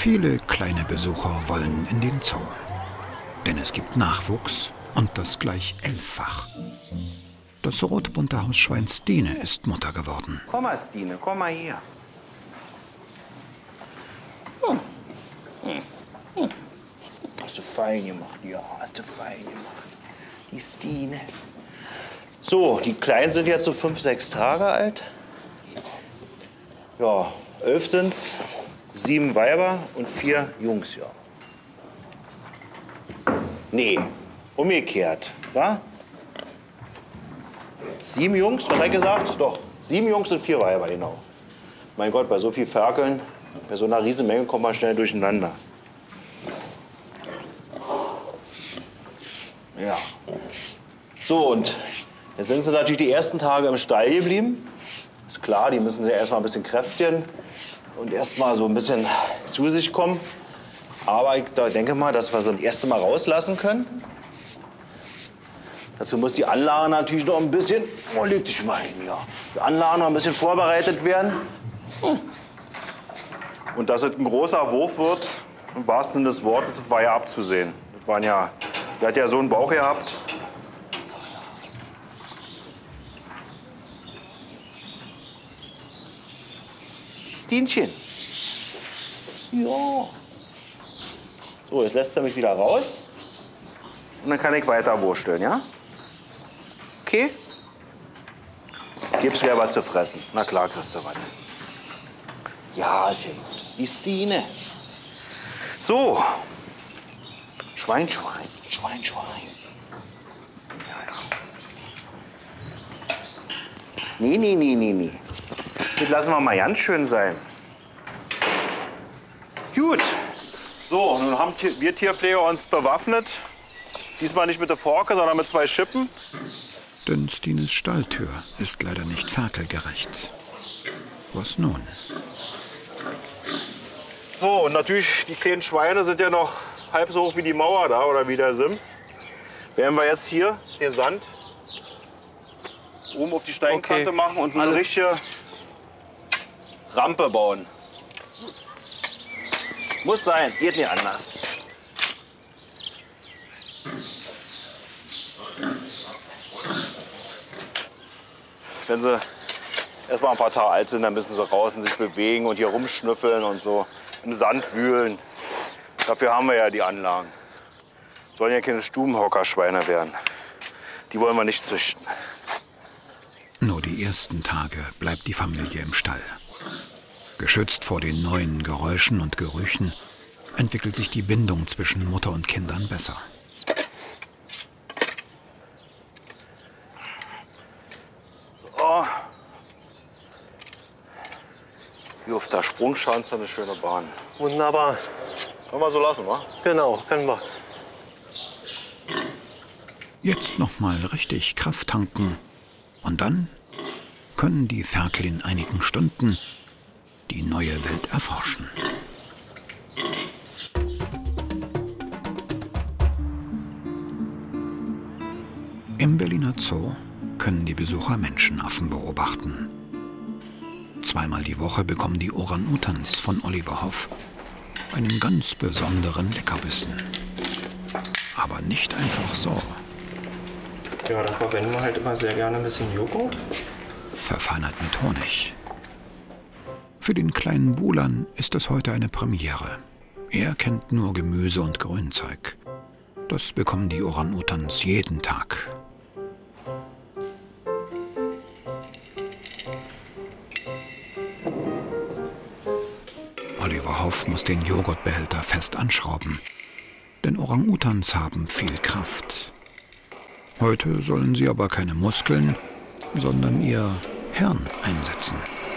Viele kleine Besucher wollen in den Zoo. Denn es gibt Nachwuchs und das gleich 11-fach. Das rotbunte Hausschwein Stine ist Mutter geworden. Komm mal, Stine, komm mal hier. Hast du fein gemacht, ja, hast du fein gemacht. Die Stine. So, die Kleinen sind jetzt so 5, 6 Tage alt. Ja, 11 sind's, 7 Weiber und 4 Jungs, ja. Nee, umgekehrt, wa? 7 Jungs, was hat er gesagt? Doch, 7 Jungs und 4 Weiber, genau. Mein Gott, bei so viel Ferkeln, bei so einer Riesenmenge kommt man schnell durcheinander. Ja. So, und jetzt sind sie natürlich die ersten Tage im Stall geblieben. Ist klar, die müssen ja erstmal ein bisschen kräftigen und erstmal so ein bisschen zu sich kommen. Aber ich denke mal, dass wir sie das erste Mal rauslassen können. Dazu muss die Anlage natürlich noch ein bisschen, oh, leg dich mal hin, ja. Die Anlage noch ein bisschen vorbereitet werden. Und dass es ein großer Wurf wird, im wahrsten Sinne des Wortes, war ja abzusehen. Das waren ja, der hat ja so einen Bauch gehabt. Stinchen. Ja. So, jetzt lässt er mich wieder raus. Und dann kann ich weiter wursteln, ja? Okay? Gib's mir was zu fressen. Na klar, kriegst du was. Ja, sehr gut. Die Stine. So. Schwein, Schwein. Schwein, Schwein. Ja, ja. Nee, nee, nee, nee, nee. Das lassen wir mal ganz schön sein. Gut. So, nun haben wir Tierpfleger uns bewaffnet. Diesmal nicht mit der Forke, sondern mit 2 Schippen. Denn Stines Stalltür ist leider nicht ferkelgerecht. Was nun? So, und natürlich, die kleinen Schweine sind ja noch halb so hoch wie die Mauer da oder wie der Sims. Werden wir jetzt hier den Sand oben auf die Steinkante machen und eine richtige Rampe bauen. Muss sein, geht nicht anders. Wenn sie erst mal ein paar Tage alt sind, dann müssen sie raus und sich bewegen und hier rumschnüffeln und so im Sand wühlen. Dafür haben wir ja die Anlagen. Sollen ja keine Stubenhockerschweine werden. Die wollen wir nicht züchten. Nur die ersten Tage bleibt die Familie im Stall. Geschützt vor den neuen Geräuschen und Gerüchen entwickelt sich die Bindung zwischen Mutter und Kindern besser. So. Hier auf der Sprungschanze eine schöne Bahn. Wunderbar. Können wir so lassen, wa? Genau, können wir. Jetzt noch mal richtig Kraft tanken. Und dann können die Ferkel in einigen Stunden die neue Welt erforschen. Im Berliner Zoo können die Besucher Menschenaffen beobachten. Zweimal die Woche bekommen die Orang-Utans von Oliver Hoff einen ganz besonderen Leckerbissen. Aber nicht einfach so. Ja, da verwenden wir halt immer sehr gerne ein bisschen Joghurt. Verfeinert mit Honig. Für den kleinen Bulan ist es heute eine Premiere. Er kennt nur Gemüse und Grünzeug. Das bekommen die Orang-Utans jeden Tag. Oliver Hoff muss den Joghurtbehälter fest anschrauben. Denn Orang-Utans haben viel Kraft. Heute sollen sie aber keine Muskeln, sondern ihr Hirn einsetzen.